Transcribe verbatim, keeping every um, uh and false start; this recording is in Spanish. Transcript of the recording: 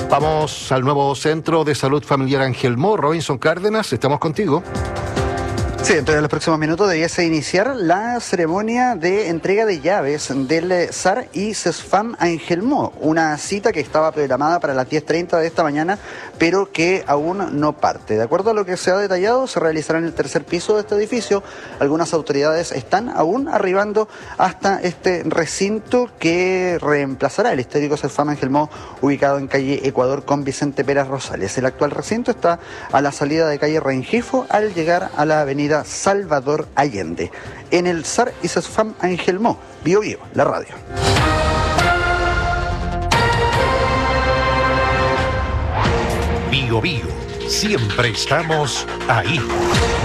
Vamos al nuevo Centro de Salud Familiar Angelmó. Robinson Cárdenas, estamos contigo. Sí, dentro de los próximos minutos debiese iniciar la ceremonia de entrega de llaves del S A R y CESFAM Angelmó, una cita que estaba programada para las diez treinta de esta mañana, pero que aún no parte. De acuerdo a lo que se ha detallado, se realizará en el tercer piso de este edificio. Algunas autoridades están aún arribando hasta este recinto que reemplazará el histórico CESFAM Angelmó, ubicado en calle Ecuador con Vicente Pérez Rosales. El actual recinto está a la salida de calle Rengifo al llegar a la avenida Salvador Allende. En el S A R y CESFAM Angelmó, Bio Bio, la radio. Bio Bio, siempre estamos ahí.